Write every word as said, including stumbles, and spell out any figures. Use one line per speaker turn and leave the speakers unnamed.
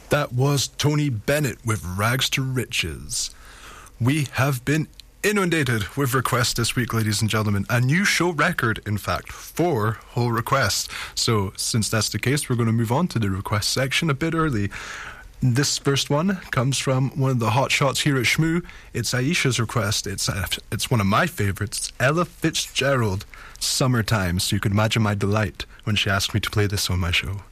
That was Tony Bennett with Rags to Riches. We have been inundated with requests this week, ladies and gentlemen. A new show record, in fact, four whole requests. So, since that's the case, we're going to move on to the request section a bit early. This first one comes from one of the hot shots here at Shmoo. It's Aisha's request. It's uh, it's one of my favorites. It's Ella Fitzgerald, Summertime. So you can imagine my delight when she asked me to play this on my show.